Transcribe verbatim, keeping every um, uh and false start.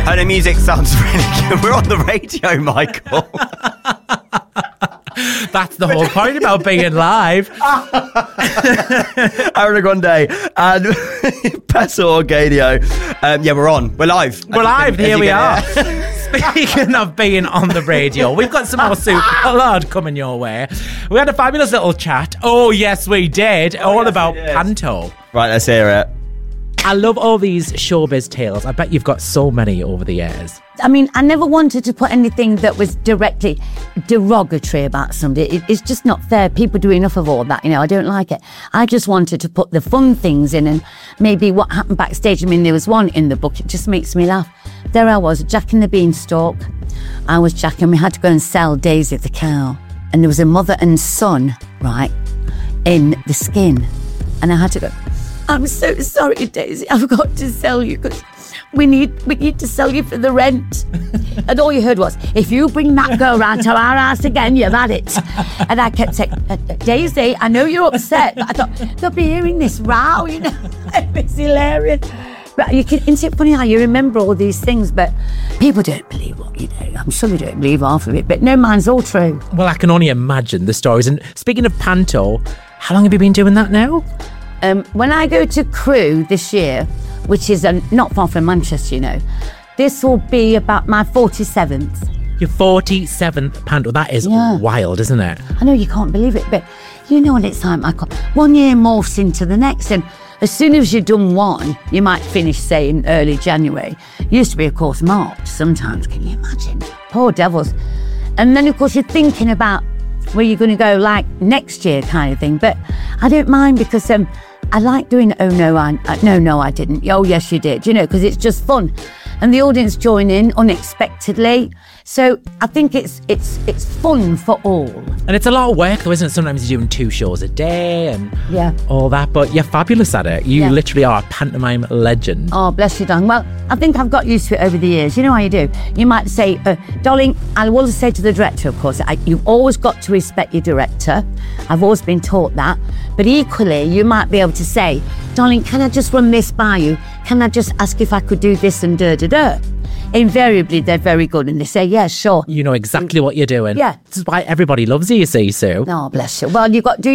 And the music sounds really good. We're on the radio, Michael. That's the whole point about being live. Ariana Grande and Paso Orgadio. Um, yeah, we're on. We're live. We're live. Here we are. Speaking of being on the radio, we've got some more Super Lord coming your way. We had a fabulous little chat. Oh, yes, we did. Oh, all yes, about we did. Panto. Right, let's hear it. I love all these showbiz tales. I bet you've got so many over the years. I mean, I never wanted to put anything that was directly derogatory about somebody. It, it's just not fair. People do enough of all that, you know. I don't like it. I just wanted to put the fun things in and maybe what happened backstage. I mean, there was one in the book. It just makes me laugh. There I was, Jack and the Beanstalk. I was Jack and we had to go and sell Daisy the cow. And there was a mother and son, right, in the skin. And I had to go, I'm so sorry, Daisy. I've got to sell you because we need we need to sell you for the rent. And all you heard was, if you bring that girl round to our house again, you've had it. And I kept saying, Daisy, I know you're upset, but I thought, they'll be hearing this row, you know. It's hilarious. But you can, isn't it funny how you remember all these things, but people don't believe what you know. I'm sure they don't believe half of it, but no, mine's all true. Well, I can only imagine the stories. And speaking of Panto, how long have you been doing that now? Um, when I go to Crewe this year, which is um, not far from Manchester, you know, this will be about my forty-seventh. Your forty-seventh Panto. That is Yeah. wild, isn't it? I know you can't believe it, but you know what it's like, Michael. One year morphs into the next, and as soon as you've done one, you might finish, say, in early January. Used to be, of course, March sometimes. Can you imagine? Poor devils. And then, of course, you're thinking about where you're going to go, like, next year kind of thing. But I don't mind because um, I like doing, oh, no, I, uh, no, no, I didn't. Oh, yes, you did, you know, because it's just fun. And the audience join in unexpectedly. So I think it's it's it's fun for all. And it's a lot of work, though, isn't it? Sometimes you're doing two shows a day and Yeah. all that. But you're fabulous at it. You Yeah. literally are a pantomime legend. Oh, bless you, darling. Well, I think I've got used to it over the years. You know how you do. You might say, uh, darling, I will say to the director, of course, I, you've always got to respect your director. I've always been taught that. But equally, you might be able to say, darling, can I just run this by you? Can I just ask if I could do this and da-da-da? Invariably, they're very good and they say, yeah, sure. You know exactly what you're doing. Yeah. This is why everybody loves you, you see, Sue. Oh, bless you. Well, you've got to do